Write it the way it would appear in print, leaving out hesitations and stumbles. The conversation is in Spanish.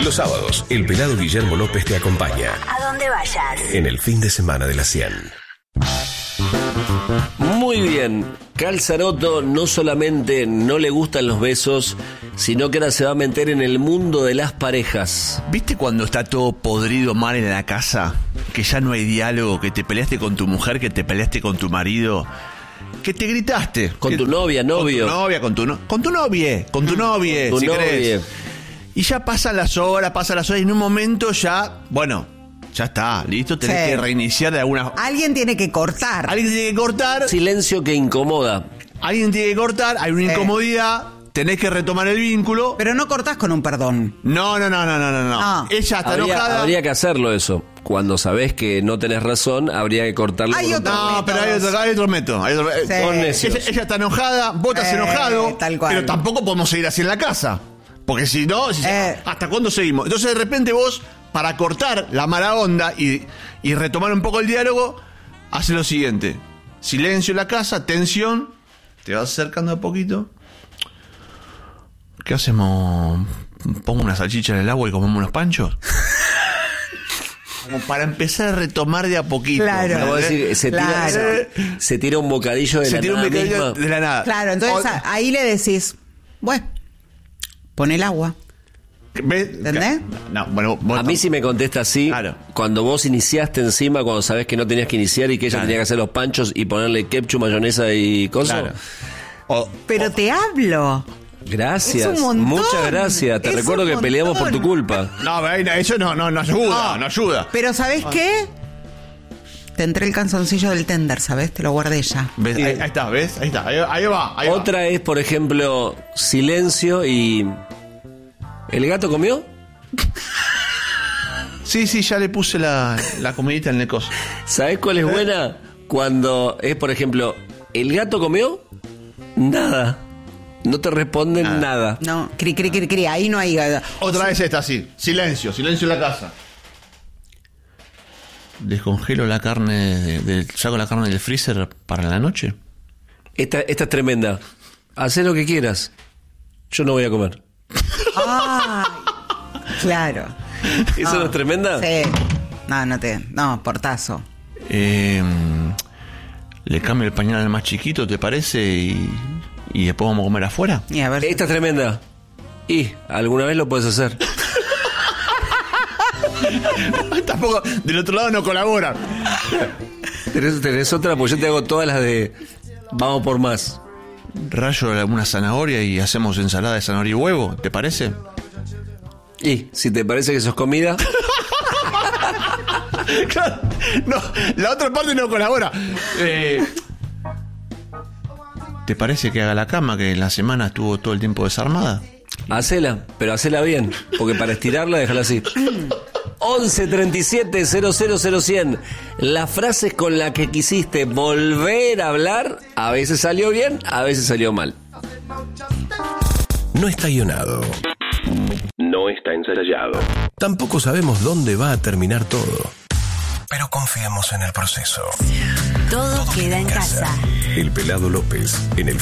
Los sábados, el pelado Guillermo López te acompaña. A donde vayas. En el fin de semana de la 100. Muy bien, Calzaroto no solamente no le gustan los besos, sino que ahora se va a meter en el mundo de las parejas. ¿Viste cuando está todo podrido mal en la casa? Que ya no hay diálogo, que te peleaste con tu mujer, que te peleaste con tu marido, que te gritaste. Con tu novia, novio. Con tu novia, si querés. Y ya pasan las horas, y en un momento ya, bueno, ya está, listo, tenés que reiniciar de alguna... Alguien tiene que cortar. Silencio que incomoda. Alguien tiene que cortar, hay una incomodidad, tenés que retomar el vínculo. Pero no cortás con un perdón. No. Ella está enojada. Habría que hacerlo eso. Cuando sabés que no tenés razón, habría que cortarlo. Pero hay otro método. Ella está enojada, vos estás enojado, tal cual. pero tampoco podemos seguir así en la casa. Porque si no, ¿hasta cuándo seguimos? Entonces de repente vos, para cortar la mala onda y retomar un poco el diálogo, haces lo siguiente. Silencio en la casa, tensión, te vas acercando a poquito. ¿Qué hacemos? ¿Pongo una salchicha en el agua y comemos unos panchos? Como para empezar a retomar de a poquito. Claro. No, decir, se tira un bocadillo de la nada. Claro, entonces ahí le decís, bueno, pon el agua. ¿Entendés? No, bueno, a mí sí me contesta así. Claro. Cuando vos iniciaste encima, cuando sabés que no tenías que iniciar y que ella tenía que hacer los panchos y ponerle ketchup, mayonesa y cosas. Pero te hablo. Gracias, es un montón. Muchas gracias. Te recuerdo que peleamos por tu culpa. No, eso no ayuda, no ayuda. Pero ¿sabés qué? Te entré el canzoncillo del tender, ¿sabés? Te lo guardé ya. ¿Ves? Ahí está, ¿ves? Ahí está, ahí va. Otra es, por ejemplo, silencio y... ¿El gato comió? Sí, ya le puse la comidita en el coso. ¿Sabés cuál es buena? Cuando es, por ejemplo, ¿el gato comió? Nada. No te responden nada. No, cri, ahí no hay... Otra vez esta, así. Silencio en la casa. Descongelo la carne, saco la carne del freezer para la noche. Esta es tremenda. Hacé lo que quieras. Yo no voy a comer. Ay, claro. ¿Eso no es tremenda? Sí. No, portazo. Le cambio el pañal al más chiquito, ¿te parece? Y después vamos a comer afuera. Y a ver. Esta es tremenda. Y alguna vez lo puedes hacer. Tampoco, del otro lado no colabora. ¿Tenés otra? Pues yo te hago todas las de vamos por más. Rayo alguna zanahoria y hacemos ensalada de zanahoria y huevo, ¿te parece? Y si te parece que eso es comida. Claro, no, la otra parte no colabora. ¿Te parece que haga la cama, que en la semana estuvo todo el tiempo desarmada? Hacela, pero hacela bien, porque para estirarla déjala así. 11 37 000 100. Las frases con las que quisiste volver a hablar, a veces salió bien, a veces salió mal. No está guionado. No está ensayado. Tampoco sabemos dónde va a terminar todo. Pero confiemos en el proceso. Todo queda en casa. El pelado López en el